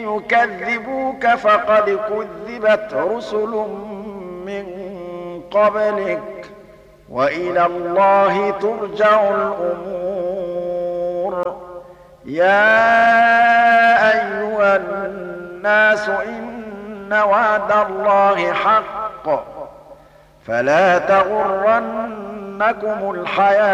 يكذبوك فقد كذبت رسل من قبلك وإلى الله ترجع الأمور. يا أيها الناس إن وعد الله حق فلا تغرنكم الحياة